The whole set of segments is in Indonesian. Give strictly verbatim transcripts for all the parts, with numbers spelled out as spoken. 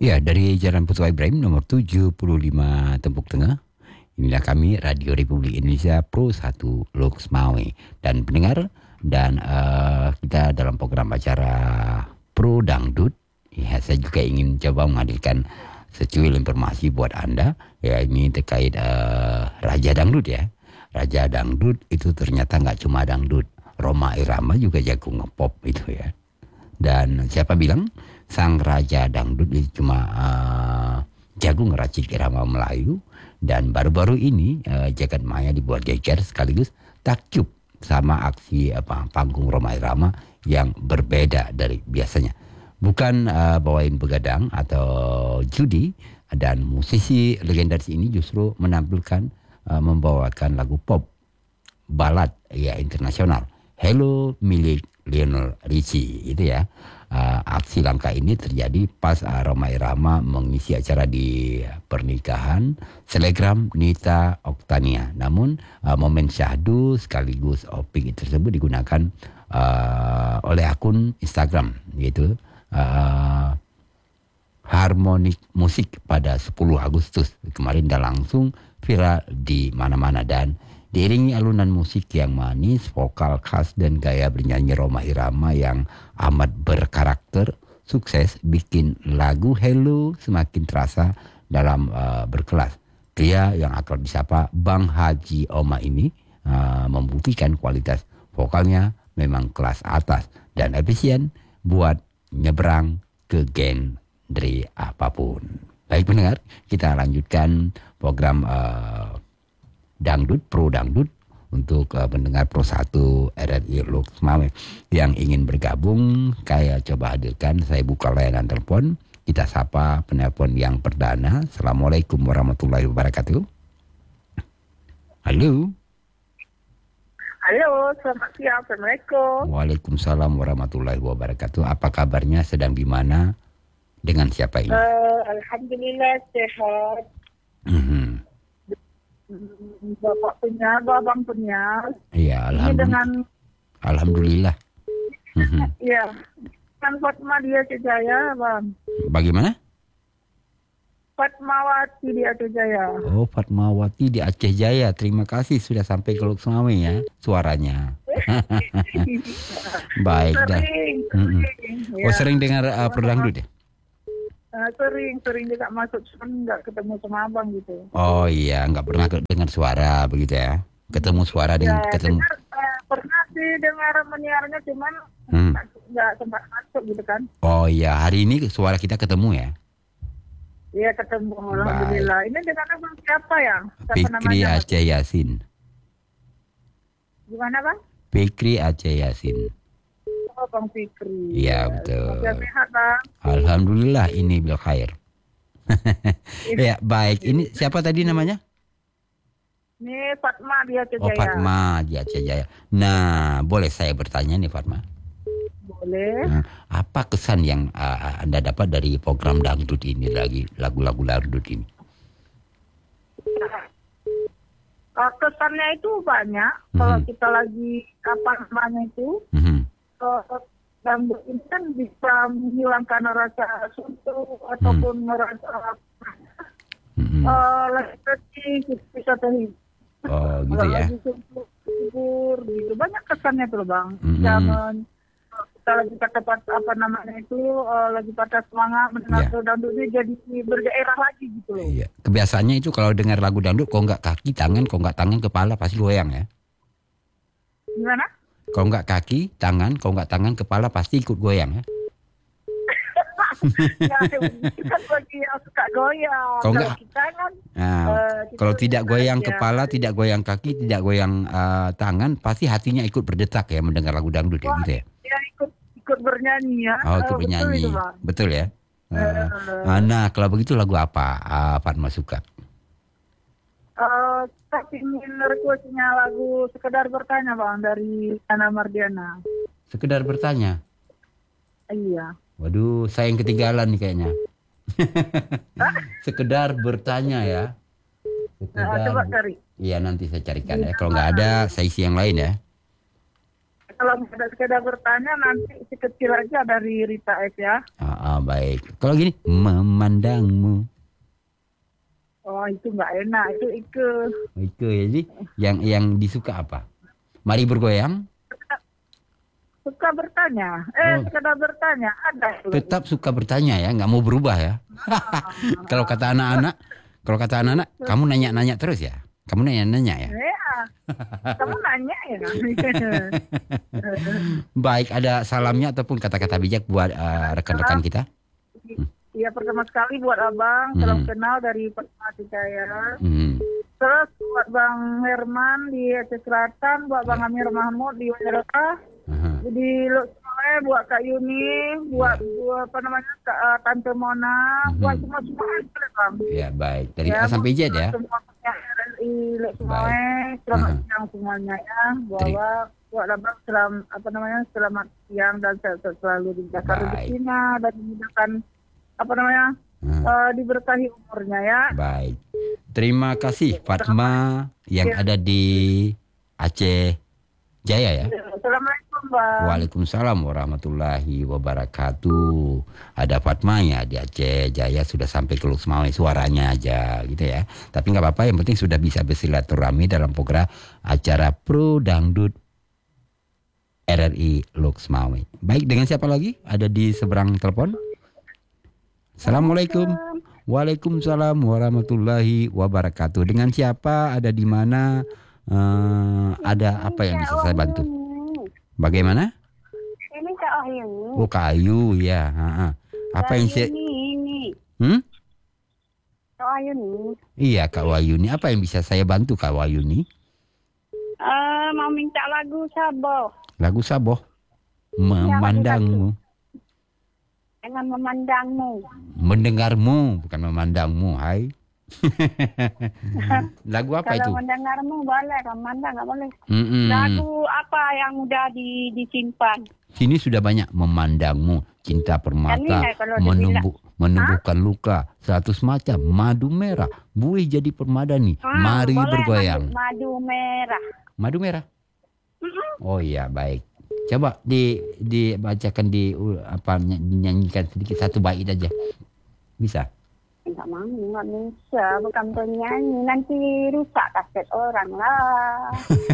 Ya, dari Jalan Putra Ibrahim nomor tujuh puluh lima Tembuk Tengah. Inilah kami Radio Republik Indonesia Pro satu Lux Maui. Dan pendengar, dan uh, kita dalam program acara Pro Dangdut. Ya, saya juga ingin coba menghadirkan secuil informasi buat Anda. Ya, ini terkait uh, Raja Dangdut ya. Raja Dangdut itu ternyata nggak cuma dangdut. Rhoma Irama juga jago ngepop itu ya. Dan siapa bilang sang Raja Dangdut itu cuma uh, jago ngeracik irama Melayu. Dan baru-baru ini uh, jagat maya dibuat geger sekaligus takjub sama aksi apa panggung Rhoma Irama yang berbeda dari biasanya. Bukan uh, bawain begadang atau judi, dan musisi legendaris ini justru menampilkan uh, membawakan lagu pop balad ya internasional. Hello milik Lionel Richie itu ya. Uh, aksi langka ini terjadi pas uh, Rhoma Irama mengisi acara di pernikahan selegram Nita Oktania. Namun uh, momen syahdu sekaligus opik tersebut digunakan uh, oleh akun Instagram yaitu uh, Harmonik Musik pada sepuluh Agustus kemarin dan langsung viral di mana-mana. Dan diiringi alunan musik yang manis, vokal khas dan gaya bernyanyi Rhoma Irama yang amat berkarakter, sukses bikin lagu Hello semakin terasa dalam uh, berkelas. Pria yang akrab disapa Bang Haji Oma ini uh, membuktikan kualitas vokalnya memang kelas atas dan efisien buat nyebrang ke genre apapun. Baik pendengar, kita lanjutkan program uh, Dangdut, Pro Dangdut untuk uh, pendengar Pro satu R R I Lux Maui yang ingin bergabung. Saya coba hadirkan, saya buka layanan telepon. Kita sapa penelpon yang perdana. Assalamualaikum warahmatullahi wabarakatuh. Halo. Halo, selamat siang. Assalamualaikum. Waalaikumsalam warahmatullahi wabarakatuh. Apa kabarnya? Sedang di mana? Dengan siapa ini? Uh, Alhamdulillah sehat. Mm-hmm. Bapak punya, abang punya. Iya, alhamdulillah. Dengan, alhamdulillah. Iya, kan Fatma di Aceh Jaya, bang. Bagaimana? Fatmawati di Aceh Jaya. Oh, Fatmawati di Aceh Jaya. Terima kasih sudah sampai ke Lux Maui ya suaranya. Baik dah. Sering, sering. Mm-mm. Oh, sering dengar uh, Perdangdut ya? Uh, sering, sering juga masuk, cuma nggak ketemu sama abang gitu. Oh iya, nggak pernah dengar suara begitu ya? Ketemu suara dengan Ya, ketemu. dengar, uh, pernah sih dengar menyiarnya, cuman Hmm. nggak sempat masuk gitu kan? Oh iya, hari ini suara kita ketemu ya? Iya ketemu, alhamdulillah. Ini dengan abang siapa ya? Siapa Fikri namanya? Aceh Yasin. Gimana bang? Fikri Aceh Yasin. Oh, Bang Fikri. Iya betul. Semoga sehat bang. Alhamdulillah ini bil khair. Ya baik, ini siapa tadi namanya? Ini Fatma di Aceh Oh Jaya. Fatma di Aceh Jaya. Nah, boleh saya bertanya nih Fatma? Boleh. Nah, apa kesan yang uh, Anda dapat dari program dangdut ini, lagi lagu-lagu dangdut ini? Uh, kesannya itu banyak. Mm-hmm. Kalau kita lagi apa namanya itu, Mm-hmm. uh, dangdut ini kan bisa menghilangkan rasa suntuk ataupun Mm. merasa Mm-hmm. uh, lagi sedih, bisa terhibur. Oh gitu Kalau ya. lagi suntuk, hibur, gitu. Banyak kesannya tuh bang. Mm-hmm. Jangan kita lagi pada apa namanya itu uh, lagi pada semangat mendengar Yeah. dangdut ini jadi bergairah lagi gitu loh. Iya. Kebiasaannya itu kalau dengar lagu dangdut, kalau nggak kaki, tangan, kalau nggak tangan, kepala pasti goyang ya. Gimana? Kalau nggak kaki, tangan, kalau nggak tangan, kepala pasti ikut goyang ya. Ya, itu kan bagi yang suka goyang. Kalau Kalau nggak- kita kan Nah, uh, kita kalau tidak goyang aja. kepala, tidak goyang kaki, tidak goyang uh, tangan, pasti hatinya ikut berdetak ya mendengar lagu dangdut ya Wah, gitu ya. Ya ikut ikut bernyanyi ya. Oh, Uh, ikut betul bernyanyi, itu, Bang. betul ya. Uh, Uh, nah, kalau begitu lagu apa uh, Fatma suka? Uh, tapi ingin requestnya lagu Sekedar Bertanya bang dari Ana Mardiana. Sekedar bertanya. Iya. Waduh, saya yang ketinggalan nih kayaknya. Sekedar bertanya ya. Nah, Sekedar. coba cari. Iya nanti saya carikan ya. Kalau nggak ada, saya isi yang lain ya. kalau ada sekedar bertanya nanti si kecil aja dari Rita F ya. Ah, ah, baik. Kalau gini, memandangmu. Oh itu nggak enak, itu Ike. Itu jadi yang yang disuka apa? Mari bergoyang. Suka bertanya, eh Oh. sekedar bertanya ada. Tetap suka bertanya ya, nggak mau berubah ya. Kalau kata anak-anak, kalau kata anak-anak, kamu nanya-nanya terus ya. Kamu nanya-nanya ya. Ya, kamu nanya ya. Baik, ada salamnya ataupun kata-kata bijak buat uh, rekan-rekan kita. Iya pertama sekali buat abang, salam Hmm. kenal dari Permati Jaya. Hmm. Terus buat Bang Herman di Aceh Selatan, buat Bang Amir Mahmud di Wajaraka, Aha. di Luxoe, buat Kak Yuni, buat, buat apa namanya Kak, uh, Tante Mona, Mhm. buat semua semua aja Bang. Ya baik, dari Ya, A sampai Z ya. Semua punya R R I Luxoe, Baik. selamat Aha. siang semuanya ya. Teri- Bahwa buat abang selam apa namanya selamat siang dan sehat selalu dimudahkan Baik. rezekinya dan dimudahkan apa namanya Hmm. uh, diberkahi umurnya ya. Baik. Terima kasih Fatma yang ada di Aceh Jaya ya. Assalamualaikum Bang. Waalaikumsalam warahmatullahi wabarakatuh. Ada Fatma ya di Aceh Jaya sudah sampai ke Luxmawe suaranya aja gitu ya. Tapi nggak apa-apa, yang penting sudah bisa bersilaturahmi dalam program acara Pro Dangdut R R I Luxmawe. Baik, dengan siapa lagi? Ada di seberang telepon. Assalamualaikum. Waalaikumsalam warahmatullahi wabarakatuh. Dengan siapa? Ada di mana? Eh, ada apa yang bisa saya bantu? Bagaimana? Ini Kak Wahyuni. Oh, kayu ya. Ha, ha. Apa yang saya? Ini, ini. Hmm? Kak Wahyuni. Iya, Kak Wayuni. Apa yang bisa saya bantu, Kak Wayuni? Eh, mau minta lagu Saboh. Lagu Saboh. Memandangmu. Dengan memandangmu. Mendengarmu, bukan memandangmu. Hai. Lagu apa itu? Kalau mendengarmu boleh, kalau memandang nggak boleh. Mm-mm. Lagu apa yang udah di, disimpan? Sini sudah banyak memandangmu, cinta permata, Kan ini kalau menumbuh, menumbuhkan luka, seratus macam, madu merah, buih jadi permadani, Ah, mari boleh, bergoyang. Madu, madu merah. Madu merah. Mm-mm. Oh iya, baik. Coba di dibacakan di uh, apa ny- dinyanyikan sedikit satu bait aja. Bisa? Nggak mau, nggak bisa. Bukan penyanyi. Nanti rusak kaset orang lah.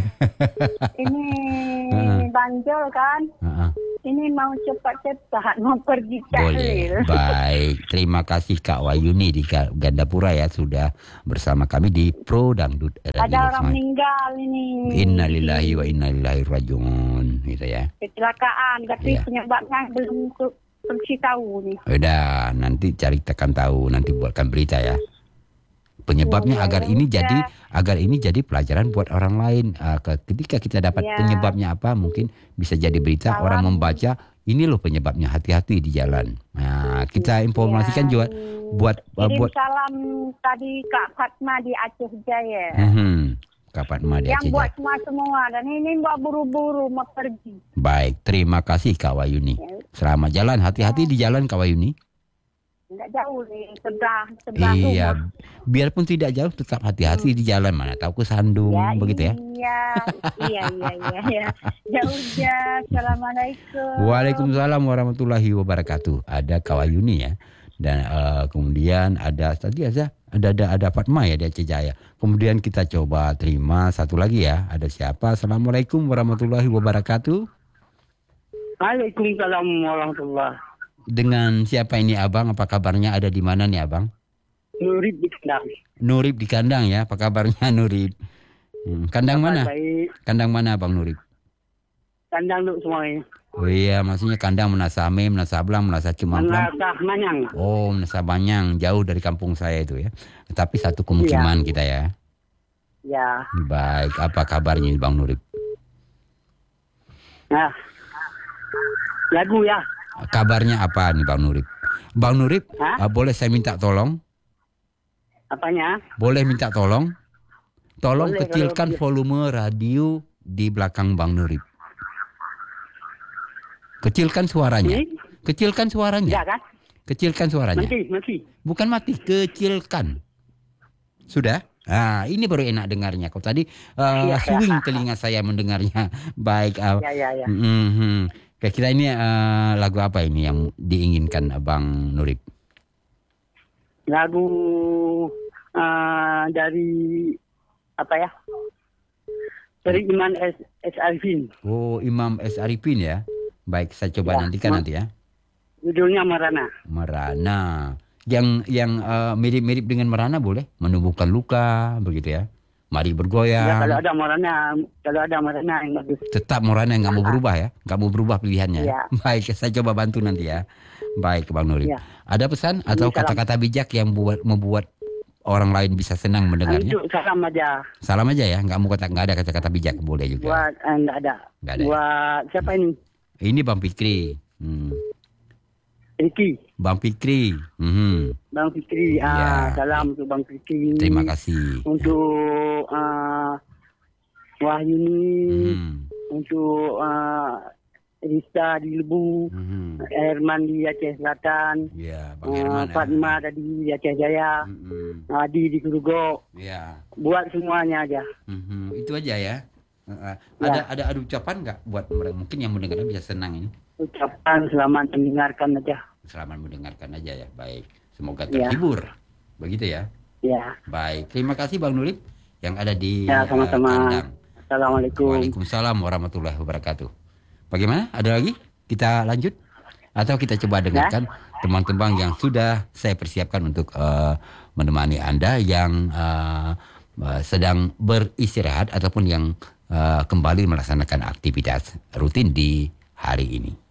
Ini Heeh. banjol kan? Heeh. Ini mau cepat-cepat mau pergi Boleh. tahlil. Baik. Terima kasih Kak Wayuni di Ga- Gandapura ya sudah bersama kami di Pro Dangdut R R I Ada orang Luxmawe. meninggal ini. Innalillahi wa inna ilaihi rajiun gitu ya. Kecelakaan, tapi Iya. penyebabnya belum ke- polisi tahu nih. Udah, nanti cari tekan tahu, nanti buatkan berita ya. Penyebabnya Ya, agar ya, ini ya. jadi agar ini jadi pelajaran buat orang lain. Ah, ke- ketika kita dapat Ya. penyebabnya apa, mungkin bisa jadi berita Salam. orang membaca. Ini loh penyebabnya, hati-hati di jalan. Nah, kita informasikan Ya, juga ini buat uh, kirim buat salam tadi Kak Fatma di Aceh Jaya. hmm, Kapan Ma di Aceh Yang buat Jaya. semua semua dan ini mbak buru-buru mau pergi. Baik, terima kasih Kak Wayuni. Ya, Selamat jalan, hati-hati di jalan Kak Wayuni. enggak jauh nih, sebelah sebelah Iya, rumah. biarpun tidak jauh tetap hati-hati di jalan, mana tahu kesandung Ya, begitu ya. Iya, iya, iya, iya, iya. Ya udah, assalamualaikum. Waalaikumsalam warahmatullahi wabarakatuh. Ada Kawayuni ya. Dan eh, kemudian ada tadi aja ada ada ada Fatma ya di Aceh Jaya. Kemudian kita coba terima satu lagi ya. Ada siapa? Assalamualaikum warahmatullahi wabarakatuh. Waalaikumsalam warahmatullahi. Dengan siapa ini Abang? Apa kabarnya? Ada di mana nih Abang? Nurib di kandang. Nurib di kandang ya. Apa kabarnya Nurib? Hmm, kandang mana? Baik. Kandang mana Bang Nurib? Kandang lu semuanya. Oh iya, maksudnya kandang Menasame, Menasablang, Menasa Cimamplang. Menasah Manyang. Oh, Menasa Banyang, jauh dari kampung saya itu ya. Tapi satu pemukiman kita ya. Ya. Baik, apa kabarnya Bang Nurib? Nah. Lagu ya. Kabarnya apa nih Bang Nurib? Bang Nurib, Hah? uh, boleh saya minta tolong? Apanya? Boleh minta tolong? Tolong Boleh, kecilkan kalau- volume radio di belakang Bang Nurib. Kecilkan suaranya. Ini? Kecilkan Ya suaranya. kan? Kecilkan suaranya. Mati, mati. Bukan mati, kecilkan. Sudah? Ah, ini baru enak dengarnya. Kau tadi uh, Iya. swing telinga saya mendengarnya. Baik. Uh, Ya, ya, ya. mhm. Kira-kira ini uh, lagu apa ini yang diinginkan Abang Nurib? Lagu uh, dari apa ya? Dari Iman S. S. Arifin. Oh, Imam S. Arifin ya. Baik, saya coba Ya, nantikan Ma- nanti ya. Judulnya Marana. Merana. Yang yang uh, mirip-mirip dengan merana boleh? Menumbuhkan luka, begitu ya. Mari Ya, bergoyang. kalau ada Marana, kalau ada Marana yang bagus. Tetap Morana nggak mau berubah ya, nggak mau berubah pilihannya. Iya. Baik, saya coba bantu nanti ya. Baik, Bang Nurib. Iya. Ada pesan atau Salam. kata-kata bijak yang buat membuat orang lain bisa senang mendengarnya? Untuk salam aja. Salam aja ya, nggak mau kata nggak ada kata-kata bijak boleh juga. Buat eh, enggak ada. Nggak ada. Buat siapa ini? Ini Bang Fikri, hmm. Ricky. Bang Fikri. Mhm. Bang Fikri. Ya. Ah, salam untuk Bang Fikri. Terima kasih. Untuk uh, Wahyuni, Hmm. untuk uh, Rista di Lebu, Mhm. Herman di Aceh Selatan, Ya, Bang uh, Herman. ya. Fatma tadi di Aceh Jaya, Mhm. Adi di Kurugok. Ya. Buat semuanya aja. Mhm. Itu aja ya. Uh, uh. Ya. Ada ada ada ucapan nggak buat mereka mungkin yang mendengarnya bisa senang ini? Ucapan selamat mendengarkan aja. Selamat mendengarkan aja ya. Baik. Semoga Ya. terhibur. Begitu ya. Ya. Baik. Terima kasih Bang Nurib yang ada di Ya, eh, sama-sama. kandang. Assalamualaikum. Waalaikumsalam warahmatullahi wabarakatuh. Bagaimana? Ada lagi? Kita lanjut atau kita coba dengarkan teman-teman yang sudah saya persiapkan untuk eh, menemani Anda yang eh, eh, sedang beristirahat ataupun yang eh, kembali melaksanakan aktivitas rutin di hari ini.